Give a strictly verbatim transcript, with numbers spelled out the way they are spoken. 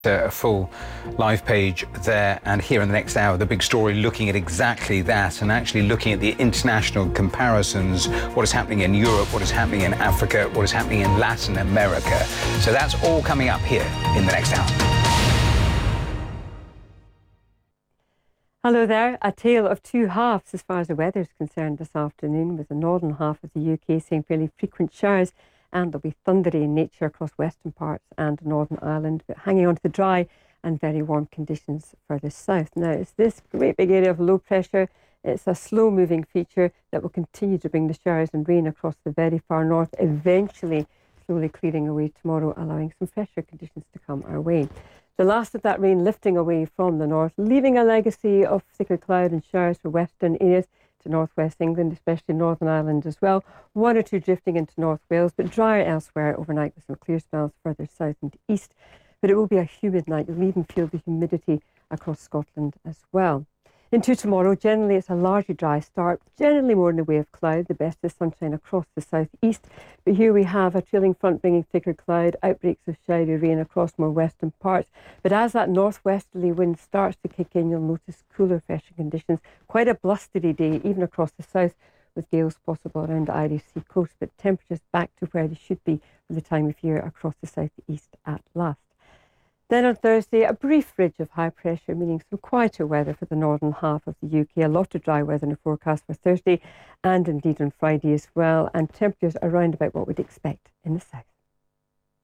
A full live page there, and here in the next hour, the big story looking at exactly that and actually looking at the international comparisons, what is happening in Europe, what is happening in Africa, what is happening in Latin America. So that's all coming up here in the next hour. Hello there. A tale of two halves as far as the weather is concerned this afternoon, with the northern half of the U K seeing fairly frequent showers, and there'll be thundery in nature across western parts and Northern Ireland, but hanging on to the dry and very warm conditions further south. Now, it's this great big area of low pressure. It's a slow-moving feature that will continue to bring the showers and rain across the very far north, eventually slowly clearing away tomorrow, allowing some fresher conditions to come our way. The last of that rain lifting away from the north, leaving a legacy of thicker cloud and showers for western areas to northwest England, especially Northern Ireland as well. One or two drifting into North Wales, but drier elsewhere overnight with some clear spells further south and east. But it will be a humid night. You'll even feel the humidity across Scotland as well. Into tomorrow, generally it's a largely dry start, generally more in the way of cloud. The best is sunshine across the southeast. But here we have a trailing front bringing thicker cloud, outbreaks of showery rain across more western parts. But as that northwesterly wind starts to kick in, you'll notice cooler, fresher conditions. Quite a blustery day, even across the south, with gales possible around the Irish Sea coast. But temperatures back to where they should be for the time of year across the southeast at last. Then on Thursday, a brief ridge of high pressure, meaning some quieter weather for the northern half of the U K. A lot of dry weather in the forecast for Thursday and indeed on Friday as well. And temperatures around about what we'd expect in the south.